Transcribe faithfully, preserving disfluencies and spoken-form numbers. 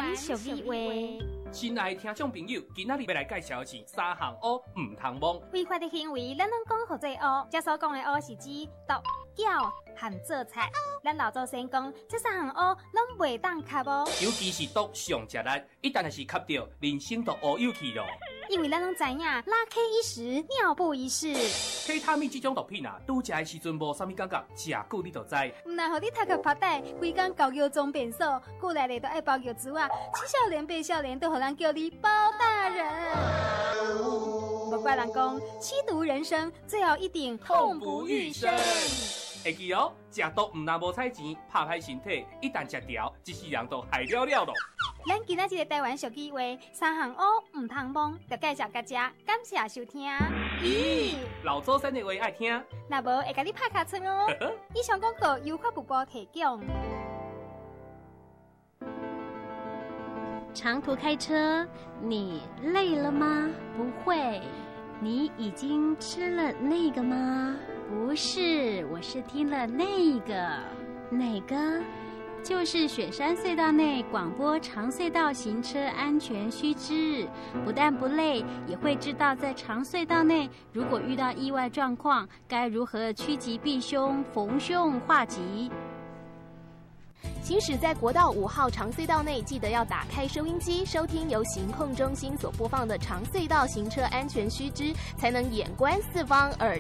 湾俗语话。 亲爱的听众朋友，今仔日要来介绍的是三项乌唔通摸。 违法的行为，咱拢讲好做乌。这所讲的乌是指毒、搅和做菜。咱老祖先讲，这三项乌拢袂当吸哦。 尤其是毒上食力，一旦是吸到，人生都乌有去咯。 因为咱拢知影，拉 K 一时，尿布一世。 K 他命这种毒品啊，拄食的时阵无啥物感觉，食久你就知。 唔然互你读个拍带，规工搞药装变数，过来咧都爱包药珠啊，七少年八少年都互人叫你包大人。无怪人讲，吸毒人生最后一定痛不欲生。 会记哦，食毒唔但无彩钱，拍歹身体，一旦食掉，一世人都害了了咯。 咱今仔日个台湾俗语话，三项乌唔通摸，就介绍大家，感谢收听。咦， 老祖先的话爱听， 那无会甲你拍卡村哦。以上广告由发布部提供。 长途开车，你累了吗？不会。你已经吃了那个吗？不是，我是听了那个。哪个？就是雪山隧道内广播长隧道行车安全须知，不但不累，也会知道在长隧道内如果遇到意外状况，该如何趋吉避凶、逢凶化吉。 行驶在国道五号长隧道内，记得要打开收音机，收听由行控中心所播放的长隧道行车安全须知，才能眼观四方，耳